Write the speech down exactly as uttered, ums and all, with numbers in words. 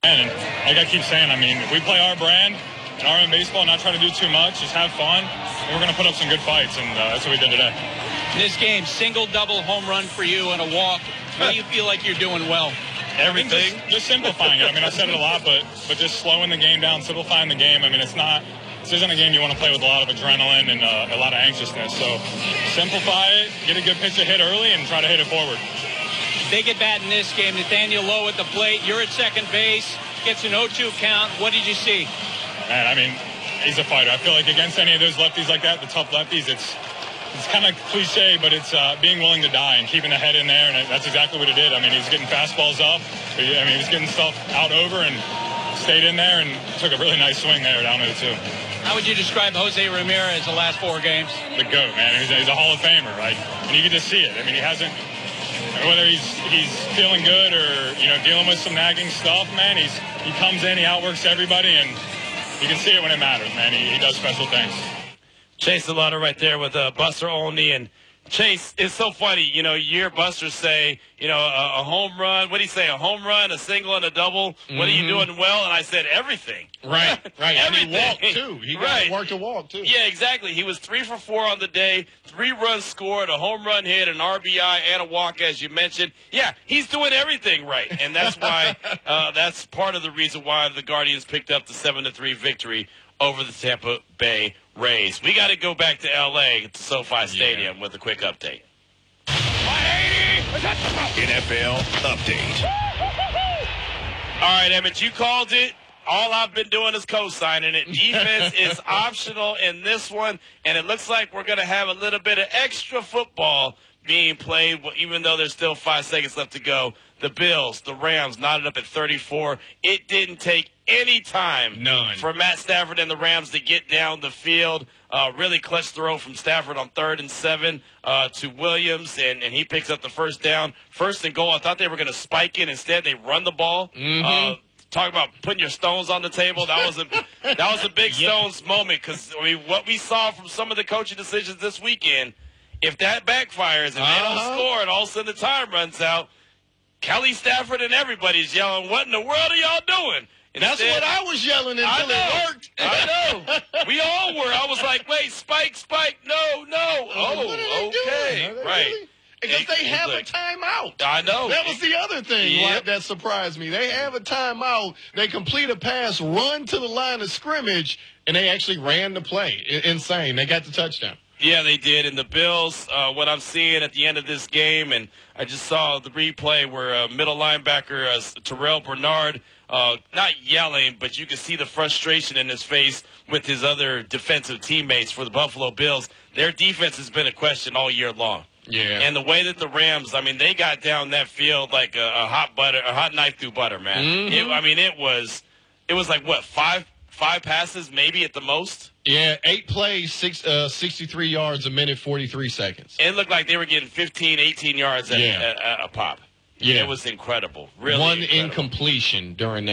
And like I keep saying, I mean, if we play our brand and R M baseball, not try to do too much, just have fun, and we're going to put up some good fights, and uh, that's what we did today. This game, single, double, home run for you and a walk. What do you feel like you're doing well? Everything. Just, just simplifying it. I mean, I said it a lot, but but just slowing the game down, simplifying the game. I mean, it's not. This isn't a game you want to play with a lot of adrenaline and uh, a lot of anxiousness. So simplify it, get a good pitch to hit early, and try to hit it forward. Big at bat in this game. Nathaniel Lowe at the plate. You're at second base. Gets an oh two count. What did you see? Man, I mean, he's a fighter. I feel like against any of those lefties like that, the tough lefties, it's it's kind of cliche, but it's uh, being willing to die and keeping the head in there, and that's exactly what he did. I mean, he's getting fastballs up. I mean, he was getting stuff out over and stayed in there and took a really nice swing there down to the two. How would you describe Jose Ramirez the last four games? The GOAT, man. He's a, he's a Hall of Famer, right? And you can just see it. I mean, he hasn't, whether he's he's feeling good or, you know, dealing with some nagging stuff, man, he's he comes in, he outworks everybody, and you can see it when it matters, man. He, he does special things. Chase Delauder right there with uh, Buster Olney. And Chase, it's so funny. You know, you hear Buster say, you know, a, a home run. What do you say? A home run, a single, and a double. Mm-hmm. What are you doing well? And I said everything. Right, right. Everything. And he walked, too. He got right. work to walk, too. Yeah, exactly. He was three for four on the day, three runs scored, a home run hit, an R B I, and a walk, as you mentioned. Yeah, he's doing everything right. And that's why, uh, that's part of the reason why the Guardians picked up the seven to three victory over the Tampa Bay Rays. We got to go back to L A, to SoFi Stadium, yeah. with a quick update. N F L update. All right, Emmett, you called it. All I've been doing is co-signing it. Defense is optional in this one, and it looks like we're going to have a little bit of extra football being played, even though there's still five seconds left to go. The Bills, the Rams, knotted up at thirty-four. It didn't take any time None. for Matt Stafford and the Rams to get down the field. Uh, really clutch throw from Stafford on third and seven uh, to Williams, and, and he picks up the first down. First and goal, I thought they were going to spike it. Instead, they run the ball. Mm-hmm. Uh, talk about putting your stones on the table. That was a that was a big yep. Stones moment, because I mean, what we saw from some of the coaching decisions this weekend, if that backfires and uh-huh. they don't score and all of a sudden the time runs out, Kelly Stafford and everybody's yelling, "What in the world are y'all doing?" That's Instead, what I was yelling until I know, it worked. I know. We all were. I was like, wait, spike, spike, no, no. Oh, what are they okay. doing? Are they right. Really? Because they have a timeout. I know. That was the other thing Yep. like, that surprised me. They have a timeout. They complete a pass, run to the line of scrimmage, and they actually ran the play. I- insane. They got the touchdown. Yeah, they did. And the Bills, uh, what I'm seeing at the end of this game, and I just saw the replay where uh, middle linebacker uh, Terrell Bernard, uh, not yelling, but you can see the frustration in his face with his other defensive teammates for the Buffalo Bills. Their defense has been a question all year long. Yeah. And the way that the Rams, I mean, they got down that field like a, a hot butter, a hot knife through butter, man. Mm-hmm. It, I mean, it was, it was like what, five, five passes maybe at the most. Yeah, eight plays, six, uh, sixty-three yards, a minute, forty-three seconds. It looked like they were getting fifteen, eighteen yards at, Yeah. at, at a pop. Yeah. It was incredible. Really One incredible. incompletion during that.